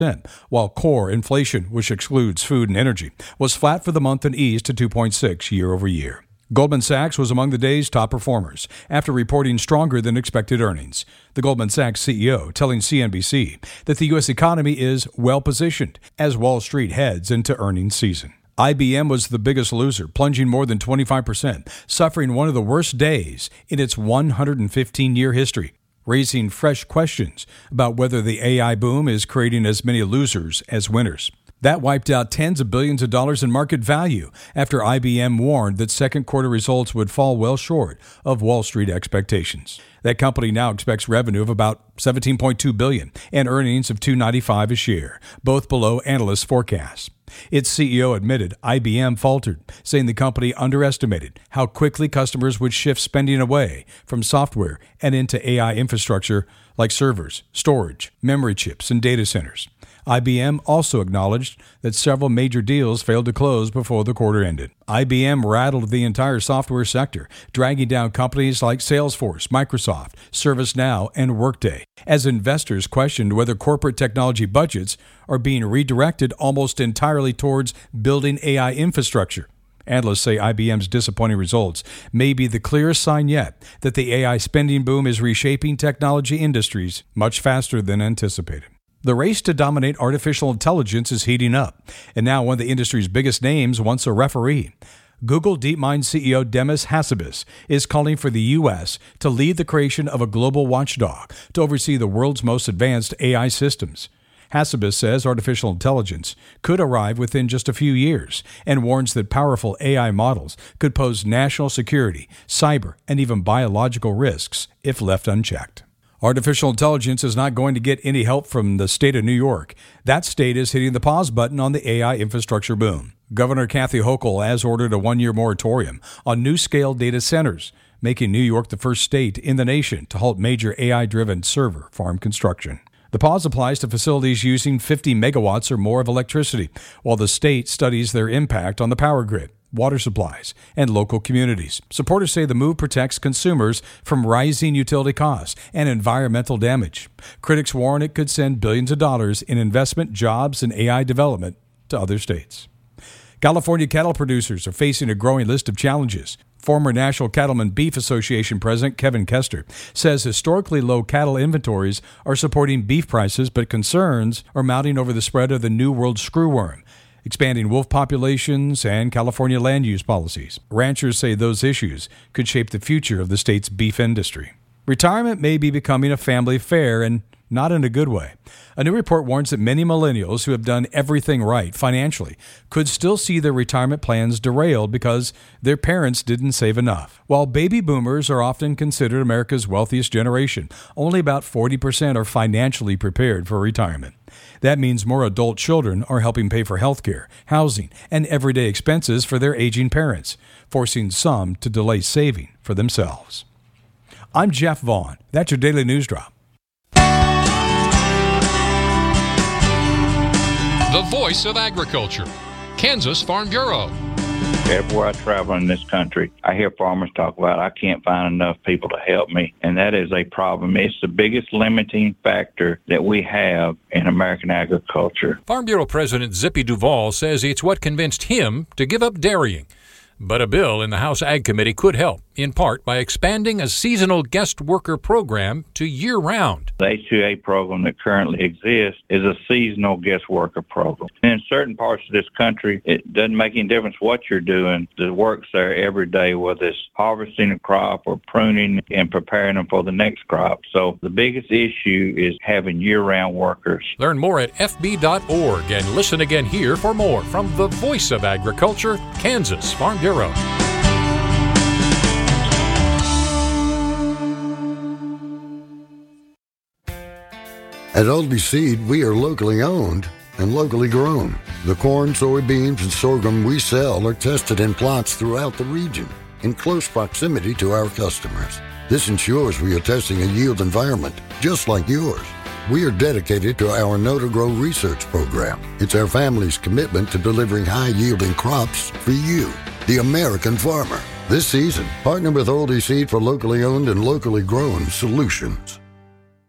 while core inflation, which excludes food and energy, was flat for the month and eased to 2.6 year over year. Goldman Sachs was among the day's top performers after reporting stronger than expected earnings. The Goldman Sachs CEO telling CNBC that the U.S. economy is well-positioned as Wall Street heads into earnings season. IBM was the biggest loser, plunging more than 25%, suffering one of the worst days in its 115-year history, raising fresh questions about whether the AI boom is creating as many losers as winners. That wiped out tens of billions of dollars in market value after IBM warned that second quarter results would fall well short of Wall Street expectations. That company now expects revenue of about $17.2 billion and earnings of $2.95 a share, both below analysts' forecasts. Its CEO admitted IBM faltered, saying the company underestimated how quickly customers would shift spending away from software and into AI infrastructure like servers, storage, memory chips, and data centers. IBM also acknowledged that several major deals failed to close before the quarter ended. IBM rattled the entire software sector, dragging down companies like Salesforce, Microsoft, ServiceNow, and Workday, as investors questioned whether corporate technology budgets are being redirected almost entirely towards building AI infrastructure. Analysts say IBM's disappointing results may be the clearest sign yet that the AI spending boom is reshaping technology industries much faster than anticipated. The race to dominate artificial intelligence is heating up, and now one of the industry's biggest names wants a referee. Google DeepMind CEO Demis Hassabis is calling for the U.S. to lead the creation of a global watchdog to oversee the world's most advanced AI systems. Hassabis says artificial intelligence could arrive within just a few years and warns that powerful AI models could pose national security, cyber, and even biological risks if left unchecked. Artificial intelligence is not going to get any help from the state of New York. That state is hitting the pause button on the AI infrastructure boom. Governor Kathy Hochul has ordered a one-year moratorium on new-scale data centers, making New York the first state in the nation to halt major AI-driven server farm construction. The pause applies to facilities using 50 megawatts or more of electricity, while the state studies their impact on the power grid, water supplies, and local communities. Supporters say the move protects consumers from rising utility costs and environmental damage. Critics warn it could send billions of dollars in investment, jobs, and AI development to other states. California cattle producers are facing a growing list of challenges. Former National Cattlemen Beef Association President Kevin Kester says historically low cattle inventories are supporting beef prices, but concerns are mounting over the spread of the New World screwworm, expanding wolf populations, and California land use policies. Ranchers say those issues could shape the future of the state's beef industry. Retirement may be becoming a family affair, and not in a good way. A new report warns that many millennials who have done everything right financially could still see their retirement plans derailed because their parents didn't save enough. While baby boomers are often considered America's wealthiest generation, only about 40% are financially prepared for retirement. That means more adult children are helping pay for health care, housing, and everyday expenses for their aging parents, forcing some to delay saving for themselves. I'm Jeff Vaughn. That's your Daily News Drop. The voice of agriculture, Kansas Farm Bureau. Everywhere I travel in this country, I hear farmers talk about, I can't find enough people to help me. And that is a problem. It's the biggest limiting factor that we have in American agriculture. Farm Bureau President Zippy Duvall says it's what convinced him to give up dairying. But a bill in the House Ag Committee could help, in part by expanding a seasonal guest worker program to year-round. The H-2A program that currently exists is a seasonal guest worker program. In certain parts of this country, it doesn't make any difference what you're doing. The work's there every day, whether it's harvesting a crop or pruning and preparing them for the next crop. So the biggest issue is having year-round workers. Learn more at fb.org and listen again here for more from the voice of agriculture, Kansas Farm Bureau. At Oldie Seed, we are locally owned and locally grown. The corn, soybeans, and sorghum we sell are tested in plots throughout the region in close proximity to our customers. This ensures we are testing a yield environment just like yours. We are dedicated to our Know to Grow research program. It's our family's commitment to delivering high-yielding crops for you, the American farmer. This season, partner with Oldie Seed for locally owned and locally grown solutions.